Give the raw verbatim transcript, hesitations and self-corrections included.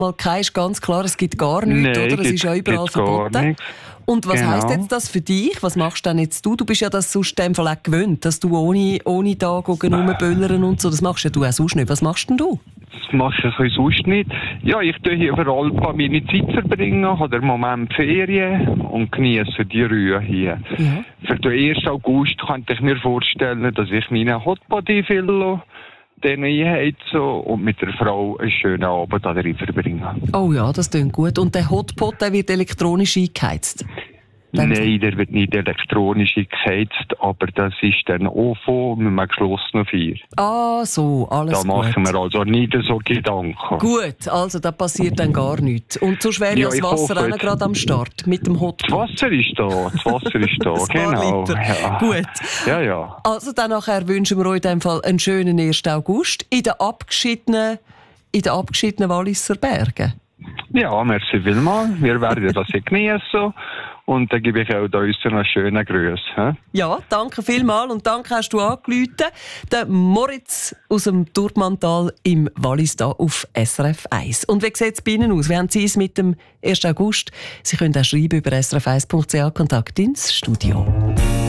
mal kein ist ganz klar, es gibt gar nichts, Nein, oder? Es ist ja überall verboten. Und was genau. heisst jetzt das für dich? Was machst denn jetzt du? Du bist ja das sonst in dem Fall auch gewöhnt, dass du ohne, ohne da rumböllern und so, das machst ja du auch sonst nicht. Was machst denn du? Das mache ich sonst nicht. Ja, ich tue hier überall meine Zeit verbringen, habe im Moment Ferien und genieße die Ruhe hier. Ja. Für den ersten August könnte ich mir vorstellen, dass ich meinen Hotbody fülle, den einheize und mit der Frau einen schönen Abend darin verbringe. Oh ja, das klingt gut. Und der Hotpot, der wird elektronisch eingeheizt? Nein, der wird nicht elektronisch eingeheizt, aber das ist dann O V O mit einem geschlossenen Feuer. Ah, so, alles da gut. Da machen wir also nicht so Gedanken. Gut, also da passiert dann gar nichts. Und sonst wäre ja, das Wasser auch noch gerade am Start mit dem Hotpot. Das Wasser ist da, das Wasser ist da, genau. Ja. Gut. Ja, ja. Also dann nachher wünschen wir euch in dem Fall einen schönen ersten August in den abgeschiedenen, in den abgeschiedenen Walliser Bergen. Ja, merci vielmals. Wir werden das genießen. Und dann gebe ich auch da unseren einen schönen Gruß. He? Ja, danke vielmals und danke hast du angerufen. Der Moritz aus dem Turtmanntal im Wallis da auf S R F eins. Und wie sieht es bei Ihnen aus? Wie haben Sie es mit dem ersten August? Sie können auch schreiben über s r f eins punkt c h, Kontakt ins Studio.